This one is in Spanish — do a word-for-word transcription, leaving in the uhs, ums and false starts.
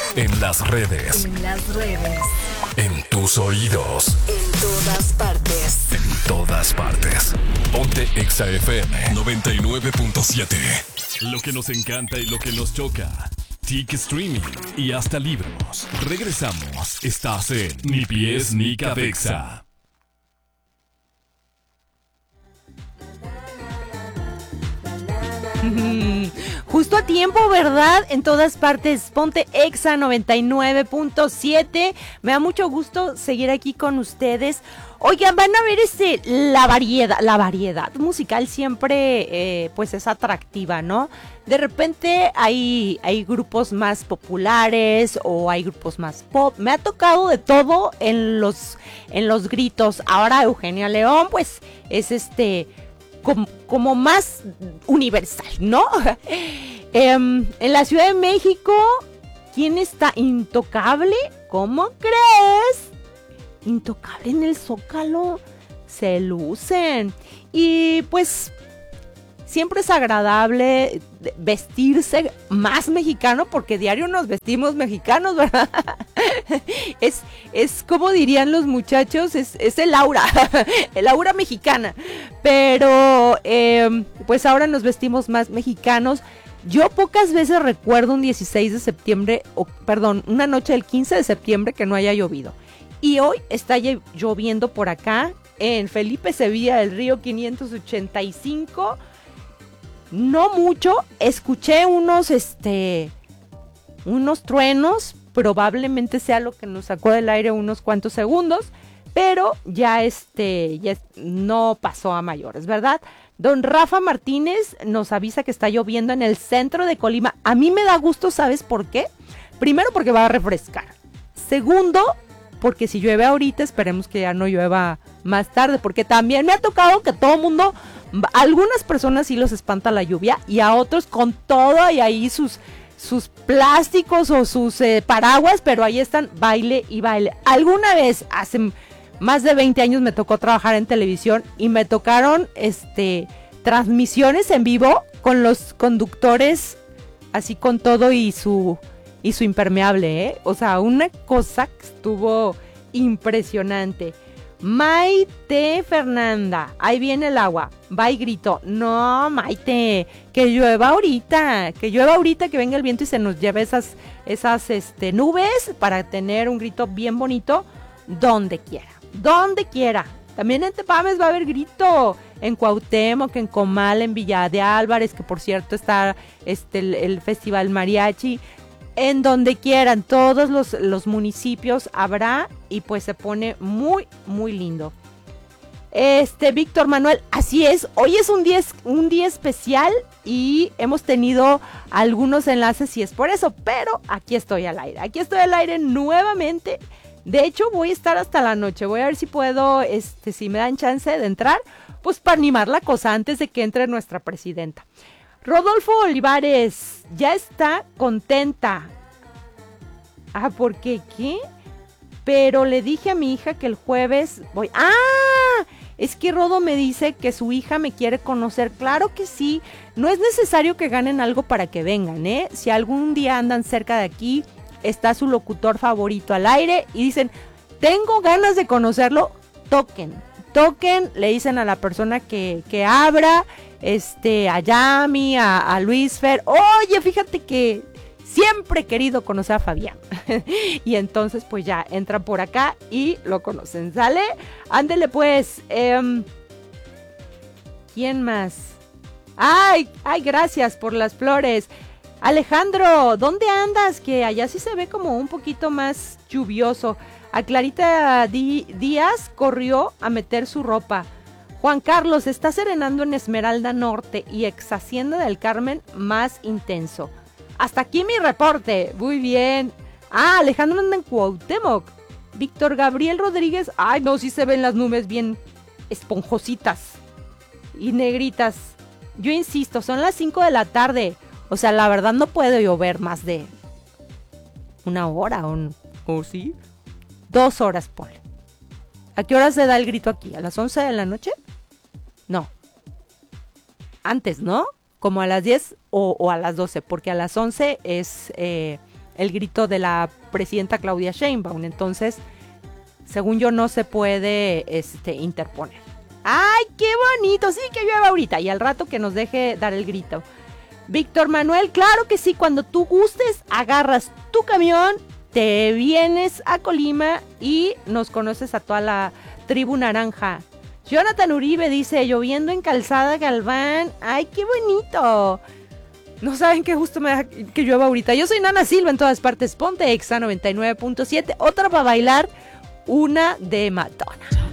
En las redes. En las redes. En tus oídos. En todas partes. En todas partes. Ponte Exa F M noventa y nueve punto siete. Lo que nos encanta y lo que nos choca. Tic Streaming y hasta libros. Regresamos. Estás en Ni Pies ni Cabeza. Justo a tiempo, ¿verdad? En todas partes, ponte Exa noventa y nueve punto siete. Me da mucho gusto seguir aquí con ustedes. Oigan, van a ver este, la variedad, la variedad musical siempre eh, pues es atractiva, ¿no? De repente hay, hay grupos más populares o hay grupos más pop. Me ha tocado de todo en los, en los gritos. Ahora Eugenia León, pues es este... Como, como más universal, ¿no? eh, en la Ciudad de México, ¿quién está? ¿Intocable? ¿Cómo crees? Intocable en el Zócalo. Se lucen. Y pues siempre es agradable vestirse más mexicano porque diario nos vestimos mexicanos, ¿verdad? Es, es como dirían los muchachos, es, es el aura, el aura mexicana. Pero eh, pues ahora nos vestimos más mexicanos. Yo pocas veces recuerdo un dieciséis de septiembre, o perdón, una noche del quince de septiembre que no haya llovido. Y hoy está lloviendo por acá en Felipe Sevilla del Río quinientos ochenta y cinco. No mucho, escuché unos, este, unos truenos, probablemente sea lo que nos sacó del aire unos cuantos segundos, pero ya este, ya no pasó a mayores, ¿verdad? Don Rafa Martínez nos avisa que está lloviendo en el centro de Colima. A mí me da gusto, ¿sabes por qué? Primero porque va a refrescar. Segundo, porque si llueve ahorita, esperemos que ya no llueva más tarde, porque también me ha tocado que todo el mundo... A algunas personas sí los espanta la lluvia y a otros con todo y ahí sus, sus plásticos o sus eh, paraguas, pero ahí están baile y baile. Alguna vez, hace más de veinte años, me tocó trabajar en televisión y me tocaron este, transmisiones en vivo con los conductores así con todo y su, y su impermeable, ¿eh? O sea, una cosa que estuvo impresionante. Maite Fernanda, ahí viene el agua, va y grito, no Maite, que llueva ahorita, que llueva ahorita, que venga el viento y se nos lleve esas, esas este, nubes para tener un grito bien bonito donde quiera, donde quiera. También en Tepames va a haber grito, en Cuauhtémoc, en Comal, en Villa de Álvarez, que por cierto está este, el, el Festival Mariachi. En donde quieran, todos los, los municipios habrá y pues se pone muy, muy lindo. Este, Víctor Manuel, así es, hoy es un día, un día especial y hemos tenido algunos enlaces y es por eso, pero aquí estoy al aire, aquí estoy al aire nuevamente. De hecho, voy a estar hasta la noche, voy a ver si puedo, este, si me dan chance de entrar, pues para animar la cosa antes de que entre nuestra presidenta. Rodolfo Olivares, ya está contenta. Ah, ¿por qué? ¿Qué? Pero le dije a mi hija que el jueves voy... ¡Ah! Es que Rodo me dice que su hija me quiere conocer. Claro que sí. No es necesario que ganen algo para que vengan, ¿eh? Si algún día andan cerca de aquí, está su locutor favorito al aire y dicen, tengo ganas de conocerlo, toquen. Toquen, le dicen a la persona que, que abra... Este, a Yami, a, a Luis Fer, oye, fíjate que siempre he querido conocer a Fabián. Y entonces pues ya entran por acá y lo conocen, ¿sale? Ándele pues. Eh, ¿Quién más? Ay, ay, gracias por las flores. Alejandro, ¿dónde andas? Que allá sí se ve como un poquito más lluvioso. A Clarita Dí- Díaz corrió a meter su ropa. Juan Carlos, está serenando en Esmeralda Norte y ex Hacienda del Carmen más intenso. Hasta aquí mi reporte. Muy bien. Ah, Alejandro anda en Cuauhtémoc. Víctor Gabriel Rodríguez. Ay, no, sí se ven las nubes bien esponjositas y negritas. Yo insisto, son las cinco de la tarde. O sea, la verdad no puede llover más de una hora o, o sí. Dos horas, ponle. ¿A qué hora se da el grito aquí? ¿A las once de la noche? No. Antes, ¿no? Como a las diez o, o a las doce, porque a las once es eh, el grito de la presidenta Claudia Sheinbaum. Entonces, según yo, no se puede este, interponer. ¡Ay, qué bonito! Sí, que llueva ahorita y al rato que nos deje dar el grito. Víctor Manuel, claro que sí, cuando tú gustes, agarras tu camión, te vienes a Colima y nos conoces a toda la tribu naranja. Jonathan Uribe dice, lloviendo en Calzada Galván. ¡Ay, qué bonito! No saben qué gusto me da que llueva ahorita. Yo soy Nana Silva en todas partes. Ponte Exa noventa y nueve punto siete. Otra para bailar, una de Madonna.